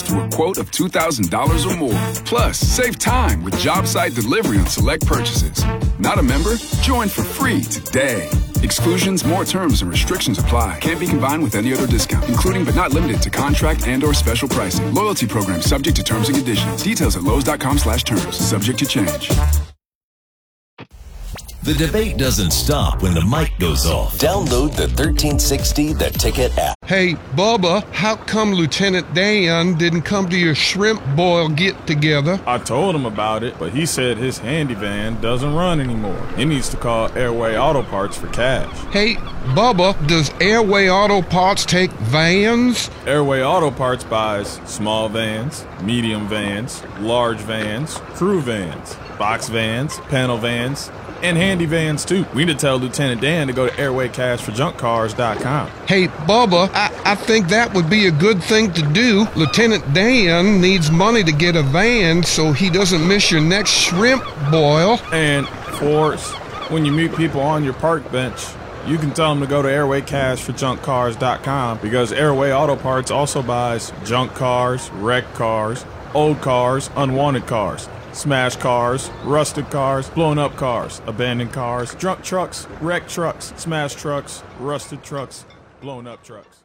through a quote of $2,000 or more. Plus, save time with job site delivery on select purchases. Not a member? Join for free today. Exclusions, more terms, and restrictions apply. Can't be combined with any other discount, including but not limited to contract and/or special pricing. Loyalty program subject to terms and conditions. Details at Lowe's.com/terms. Subject to change. The debate doesn't stop when the mic goes off. Download the 1360 The Ticket app. Hey, Bubba, how come Lieutenant Dan didn't come to your shrimp boil get-together? I told him about it, but he said his handy van doesn't run anymore. He needs to call Airway Auto Parts for cash. Hey, Bubba, does Airway Auto Parts take vans? Airway Auto Parts buys small vans, medium vans, large vans, crew vans, box vans, panel vans, and handy vans too. We need to tell Lieutenant Dan to go to airwaycashforjunkcars.com. Hey, Bubba, I think that would be a good thing to do. Lieutenant Dan needs money to get a van so he doesn't miss your next shrimp boil. And, of course, when you meet people on your park bench, you can tell them to go to airwaycashforjunkcars.com because Airway Auto Parts also buys junk cars, wrecked cars, old cars, unwanted cars, smashed cars, rusted cars, blown up cars, abandoned cars, drunk trucks, wrecked trucks, smashed trucks, rusted trucks, blown up trucks.